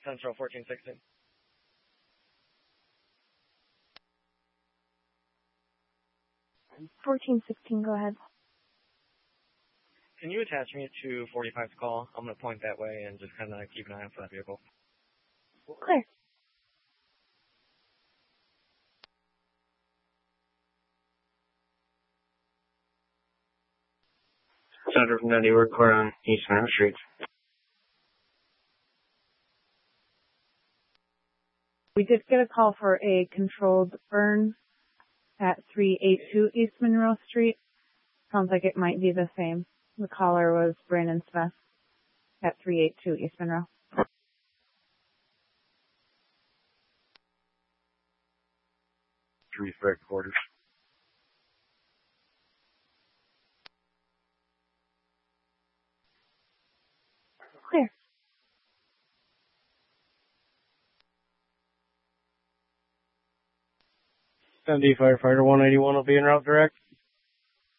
Central 1416. Go ahead. Can you attach me to 45's call? I'm going to point that way and just kind of keep an eye out for that vehicle. Clear. Center from Dundee, we're clear on East Monroe Street. We did get a call for a controlled burn at 382 East Monroe Street. Sounds like it might be the same. The caller was Brandon Smith at 382 East Monroe. Respect quarters. Clear. Dundee Firefighter 181 will be en route direct.